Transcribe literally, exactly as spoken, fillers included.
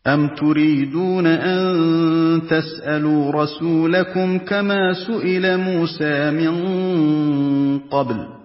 أَمْ تُرِيدُونَ أَن تَسْأَلُوا رَسُولَكُمْ كَمَا سُئِلَ مُوسَىٰ مِن قَبْلُ ۗ